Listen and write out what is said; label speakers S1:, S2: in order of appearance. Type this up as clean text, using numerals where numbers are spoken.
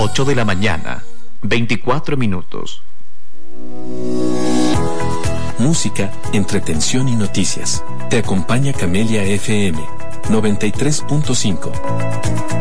S1: 8 de la mañana, 24 minutos.
S2: Música, entretención y noticias. Te acompaña Camelia FM 93.5.